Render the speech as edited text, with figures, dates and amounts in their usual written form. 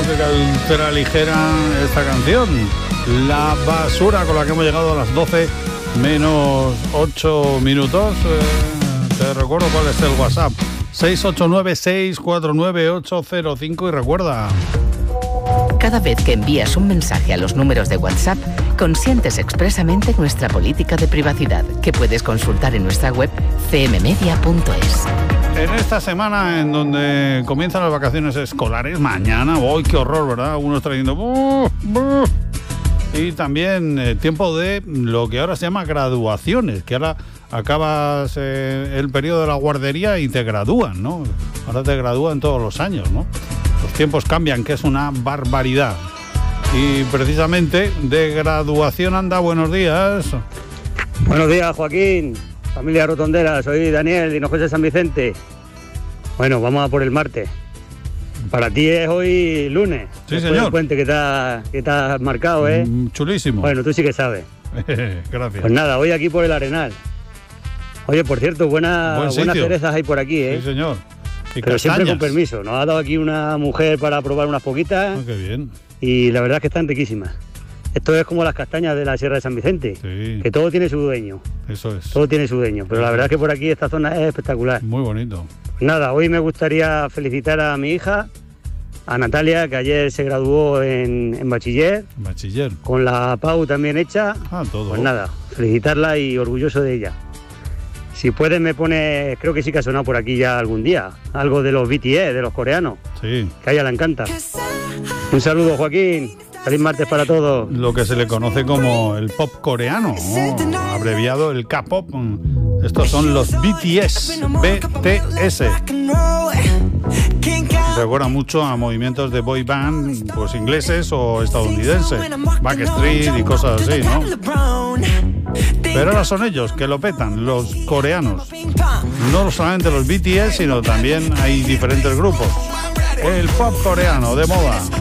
música ultraligera esta canción. La basura, con la que hemos llegado a las 12 menos 8 minutos. Te recuerdo cuál es el WhatsApp. 689-649-805 y recuerda... Cada vez que envías un mensaje a los números de WhatsApp, consientes expresamente nuestra política de privacidad, que puedes consultar en nuestra web cmmedia.es. En esta semana en donde comienzan las vacaciones escolares, mañana, ¡uy, qué horror!, ¿verdad? Uno está diciendo... ¡buh, buh! Y también tiempo de lo que ahora se llama graduaciones, que ahora acabas el periodo de la guardería y te gradúan, ¿no? Ahora te gradúan todos los años, ¿no? Los tiempos cambian, que es una barbaridad. Y precisamente de graduación anda, buenos días. Buenos días, Joaquín, familia rotondera, soy Daniel, de Hinojosa de San Vicente. Bueno, vamos a por el martes. Para ti es hoy lunes. Sí, señor. El puente que te has marcado, ¿eh? Chulísimo. Bueno, tú sí que sabes. Gracias. Pues nada, hoy aquí por el Arenal. Oye, por cierto, buenas cerezas hay por aquí, ¿eh? Sí, señor. Y pero castañas. siempre con permiso. Nos ha dado aquí una mujer para probar unas poquitas. Oh, qué bien. Y la verdad es que están riquísimas. Esto es como las castañas de la Sierra de San Vicente, sí, que todo tiene su dueño. Eso es. Todo tiene su dueño, pero la verdad es que por aquí esta zona es espectacular. Muy bonito. Nada, hoy me gustaría felicitar a mi hija, a Natalia, que ayer se graduó en bachiller. Bachiller. Con la PAU también hecha. Todo. Pues nada, felicitarla y orgulloso de ella. Si puedes me pone, creo que sí que ha sonado por aquí ya algún día, algo de los BTS, de los coreanos. Sí. Que a ella le encanta. Un saludo, Joaquín. Feliz martes para todos. Lo que se le conoce como el pop coreano, ¿no? Abreviado el K-pop. Estos son los BTS. Recuerda mucho a movimientos de boy band, pues ingleses o estadounidenses, Backstreet y cosas así, ¿no? Pero ahora son ellos que lo petan, los coreanos. No solamente los BTS, sino también hay diferentes grupos. El pop coreano de moda.